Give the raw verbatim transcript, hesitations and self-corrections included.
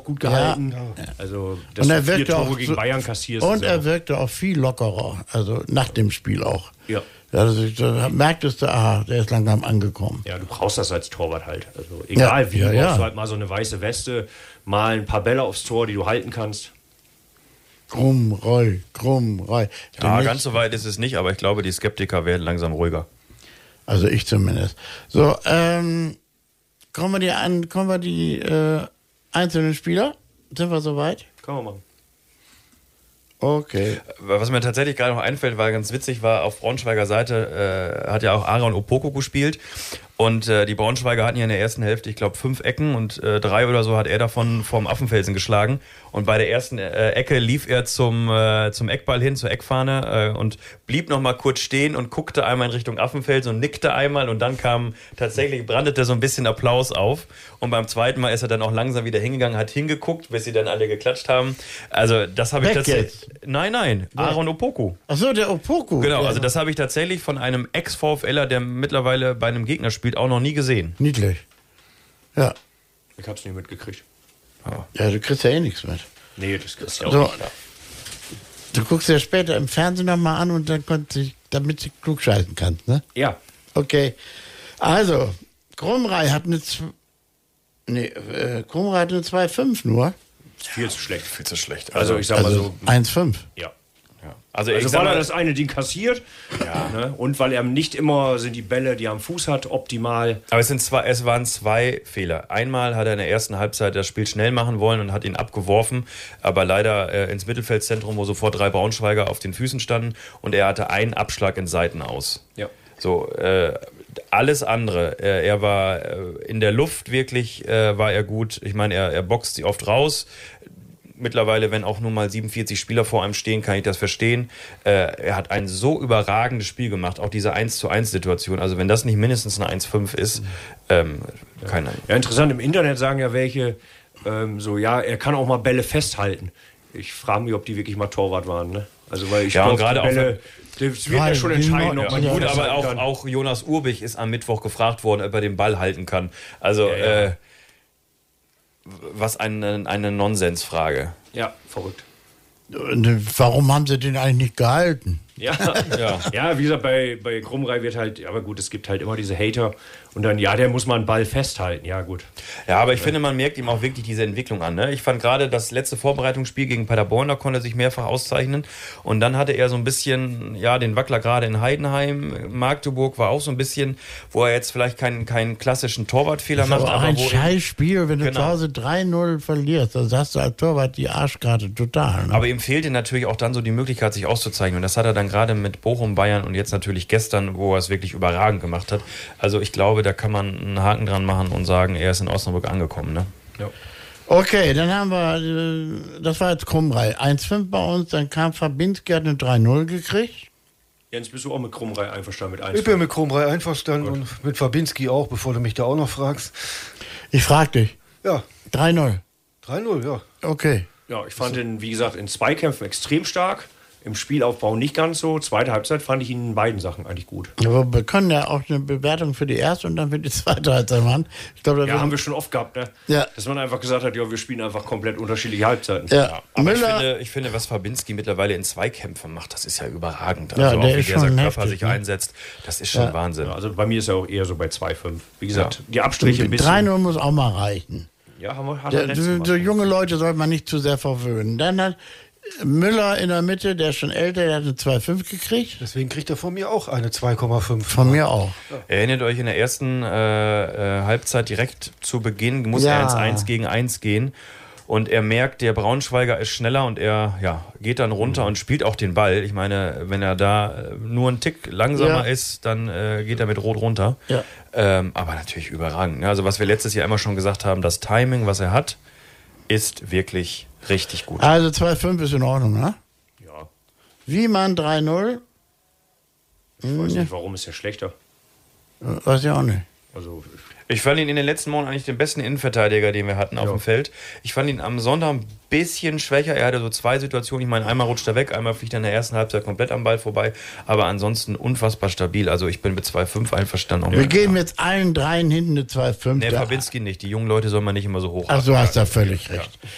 gut gehalten. Ja. Also, dass und er du vier wirkte Tore auch gegen so, Bayern kassierst. Und er wirkte auch viel lockerer, also nach dem Spiel auch. Ja. Ja, also, da merktest du, aha, der ist langsam angekommen. Ja, du brauchst das als Torwart halt. Also egal ja, wie, ja, brauchst ja. du halt mal so eine weiße Weste, mal ein paar Bälle aufs Tor, die du halten kannst. Krumm, Roy, krumm, Roy. Ja, ganz so weit ist es nicht, aber ich glaube, die Skeptiker werden langsam ruhiger. Also ich zumindest. So, ähm, kommen wir die an, kommen wir die äh, einzelnen Spieler? Sind wir soweit? Kann man machen. Okay. Was mir tatsächlich gerade noch einfällt, war ganz witzig, war auf Braunschweiger Seite, äh, hat ja auch Aaron Opoku gespielt. Und äh, die Braunschweiger hatten ja in der ersten Hälfte, ich glaube, fünf Ecken und äh, drei oder so hat er davon vom Affenfelsen geschlagen. Und bei der ersten äh, Ecke lief er zum, äh, zum Eckball hin, zur Eckfahne äh, und blieb noch mal kurz stehen und guckte einmal in Richtung Affenfelsen und nickte einmal. Und dann kam tatsächlich, brandete so ein bisschen Applaus auf. Und beim zweiten Mal ist er dann auch langsam wieder hingegangen, hat hingeguckt, bis sie dann alle geklatscht haben. Also das habe ich tatsächlich... Nein, nein, Aaron Opoku. Ach so, der Opoku. Genau, der also das habe ich tatsächlich von einem Ex-VfLer, der mittlerweile bei einem Gegner spielt, auch noch nie gesehen. Niedlich. Ja. Ich hab's nicht mitgekriegt. Ja, du kriegst ja eh nichts mit. Nee, das kriegst du auch So, nicht. du guckst ja später im Fernsehen nochmal an und dann konntest du, damit du klug schalten kannst, ne? Ja. Okay. Also, Krumrei hat eine Z- nee, äh, Krumrei hat eine zwei Komma fünf nur. Viel zu schlecht. Viel zu schlecht. Also ich sag mal Also so, eins Komma fünf. ja. Also, ich Also sag weil er mal, das eine Ding kassiert ja. ne? Und weil er nicht immer sind die Bälle, die er am Fuß hat, optimal. aber es, sind zwei, es waren zwei Fehler. Einmal hat er in der ersten Halbzeit das Spiel schnell machen wollen und hat ihn abgeworfen, aber leider äh, ins Mittelfeldzentrum, wo sofort drei Braunschweiger auf den Füßen standen und er hatte einen Abschlag in Seiten aus. Ja. So, äh, alles andere. Äh, er war äh, in der Luft wirklich, äh, war er gut. Ich meine, er, er boxt sie oft raus. Mittlerweile, wenn auch nur mal siebenundvierzig Spieler vor einem stehen, kann ich das verstehen. Äh, er hat ein so überragendes Spiel gemacht, auch diese eins zu eins Situation. Also wenn das nicht mindestens eine eins Komma fünf ist, ähm, keine Ahnung. Ja, interessant, im Internet sagen ja welche, ähm, so, ja, er kann auch mal Bälle festhalten. Ich frage mich, ob die wirklich mal Torwart waren, ne? Also, weil ich Ja, und glaube, gerade die Bälle, auch- das wird ja schon entscheiden, ob man Ja, die gut, aber festhalten auch, kann. auch Jonas Urbich ist am Mittwoch gefragt worden, ob er den Ball halten kann. Also, Ja, ja. Äh, was eine, eine Nonsensfrage. Ja, verrückt. Und warum haben sie den eigentlich nicht gehalten? Ja, Ja. ja, wie gesagt, bei, bei Krumrei wird halt, aber gut, es gibt halt immer diese Hater und dann, ja, der muss mal einen Ball festhalten, ja gut. Ja, aber ich finde, man merkt ihm auch wirklich diese Entwicklung an. Ne? Ich fand gerade das letzte Vorbereitungsspiel gegen Paderborn, da konnte er sich mehrfach auszeichnen. Und dann hatte er so ein bisschen, ja, den Wackler gerade in Heidenheim. Magdeburg war auch so ein bisschen, wo er jetzt vielleicht keinen, keinen klassischen Torwartfehler Das ist macht. aber auch aber ein wo ihm- Scheißspiel, wenn du Genau. zu Hause drei null verlierst. Also hast du als Torwart die Arschkarte total. Ne? Aber ihm fehlte natürlich auch dann so die Möglichkeit, sich auszuzeichnen. Und das hat er dann gerade mit Bochum, Bayern und jetzt natürlich gestern, wo er es wirklich überragend gemacht hat. Also ich glaube, da kann man einen Haken dran machen und sagen, er ist in Osnabrück angekommen. Ne? Ja. Okay, dann haben wir, äh, das war jetzt Krumrei. eins Komma fünf bei uns, dann kam Fabinski, hat eine drei null gekriegt. Jens, bist du auch mit Krumrei einverstanden mit eins? Ich bin mit Krumrei einverstanden und mit Fabinski auch, bevor du mich da auch noch fragst. Ich frag dich. Ja, drei null. drei null, ja. Okay. Ja, ich fand ihn, wie gesagt, in Zweikämpfen extrem stark. Im Spielaufbau nicht ganz so. Zweite Halbzeit fand ich ihn in beiden Sachen eigentlich gut. Aber wir können ja auch eine Bewertung für die erste und dann für die zweite Halbzeit machen. Ich glaube, da Ja, wird- haben wir schon oft gehabt, ne? Ja. Dass man einfach gesagt hat, ja, wir spielen einfach komplett unterschiedliche Halbzeiten. Ja. Aber ich Müller, finde, ich finde, was Fabinski mittlerweile in Zweikämpfen macht, das ist ja überragend. Ja, Also der auch wie ist der sein schon Körper heftig, sich ne? einsetzt, das ist schon Ja. Wahnsinn. Ja, also bei mir ist er auch eher so bei zwei Komma fünf. Wie gesagt, die Abstriche ein bisschen. drei null muss auch mal reichen. Ja, haben wir, hat er Der, letztes so, Mal. so junge Leute sollte man nicht zu sehr verwöhnen. Dann hat Müller in der Mitte, der ist schon älter, der hat eine zwei Komma fünf gekriegt. Deswegen kriegt er von mir auch eine zwei Komma fünf. Von mir auch. Erinnert euch, in der ersten äh, äh, Halbzeit direkt zu Beginn muss Ja. er ins eins gegen eins gehen. Und er merkt, der Braunschweiger ist schneller und er ja, geht dann runter und spielt auch den Ball. Ich meine, wenn er da äh, nur einen Tick langsamer Ja. ist, dann äh, geht er mit Rot runter. Ja. Ähm, aber natürlich überragend. Ne? Also was wir letztes Jahr immer schon gesagt haben, das Timing, was er hat, ist wirklich richtig gut. Also zwei Komma fünf ist in Ordnung, ne? Ja, Wiemann drei null. ich weiß nicht, warum ist er schlechter. Weiß ich auch nicht. Also, Ich fand ihn in den letzten Monaten eigentlich den besten Innenverteidiger, den wir hatten auf Ja. dem Feld. Ich fand ihn am Sonntag ein bisschen schwächer. Er hatte so zwei Situationen. Ich meine, einmal rutscht er weg, einmal fliegt er in der ersten Halbzeit komplett am Ball vorbei. Aber ansonsten unfassbar stabil. Also ich bin mit zwei Komma fünf einverstanden. Auch Wir mit- geben jetzt allen dreien hinten eine zwei Komma fünf. Nee, Fabinski nicht. Die jungen Leute soll man nicht immer so hoch Ach, du hast da völlig recht.